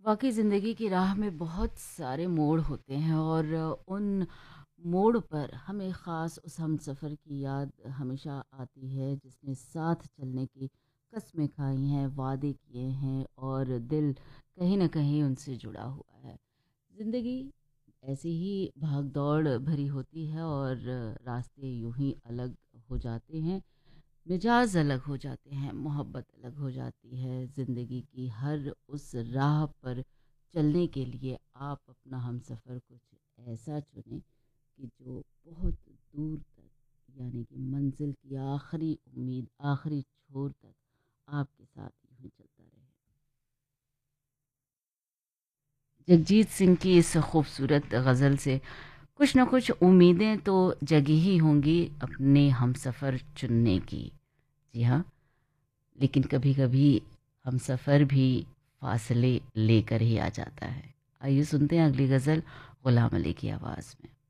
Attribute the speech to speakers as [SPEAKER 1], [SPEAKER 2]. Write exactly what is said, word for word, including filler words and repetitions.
[SPEAKER 1] वाकई ज़िंदगी की राह में बहुत सारे मोड़ होते हैं और उन मोड़ पर हमें ख़ास उस हमसफ़र की याद हमेशा आती है जिसने साथ चलने की कस्में खाई हैं, वादे किए हैं और दिल कहीं न कहीं उनसे जुड़ा हुआ है। ज़िंदगी ऐसे ही भाग-दौड़ भरी होती है और रास्ते यूँ ही अलग हो जाते हैं, मिजाज अलग हो जाते हैं, मोहब्बत अलग हो जाती है। ज़िंदगी की हर उस राह पर चलने के लिए आप अपना हमसफ़र कुछ ऐसा चुनें कि जो बहुत दूर तक यानी कि मंज़िल की आखिरी उम्मीद, आखिरी छोर तक आपके साथ यूँ ही चलता रहे। जगजीत सिंह की इस खूबसूरत गज़ल से कुछ न कुछ उम्मीदें तो जगी ही होंगी अपने हमसफ़र चुनने की। जी हाँ, लेकिन कभी-कभी हमसफ़र भी फ़ासले लेकर ही आ जाता है। आइए सुनते हैं अगली गज़ल गुलाम अली की आवाज़ में।